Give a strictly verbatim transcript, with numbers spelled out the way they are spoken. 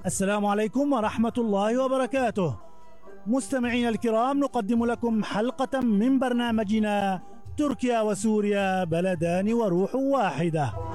السلام عليكم ورحمة الله وبركاته. مستمعينا الكرام، نقدم لكم حلقة من برنامجنا تركيا وسوريا بلدان وروح واحدة.